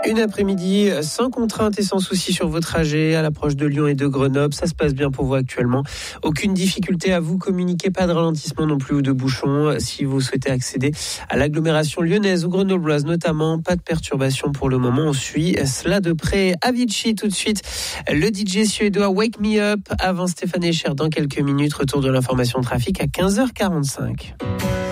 Une après-midi sans contrainte et sans souci sur vos trajets à l'approche de Lyon et de Grenoble. Ça se passe bien pour vous actuellement. Aucune difficulté à vous communiquer, pas de ralentissement non plus ou de bouchons. Si vous souhaitez accéder à l'agglomération lyonnaise ou grenobloise notamment, pas de perturbation pour le moment. On suit cela de près. Avicii tout de suite. Le DJ suédois Wake Me Up avant Stéphane Echer dans quelques minutes. Retour de l'information trafic à 15h45.